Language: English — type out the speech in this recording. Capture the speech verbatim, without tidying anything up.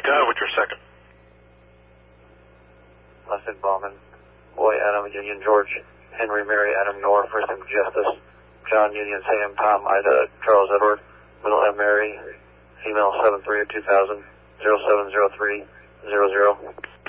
uh, with your second. Lesson Bowman. Boy, Adam, Union, George, Henry, Mary, Adam, Nora, First Name, Justice, John, Union, Sam, Tom, Ida, Charles, Edward, Middle M, Mary, female seven three of two thousand, zero seven zero three zero zero.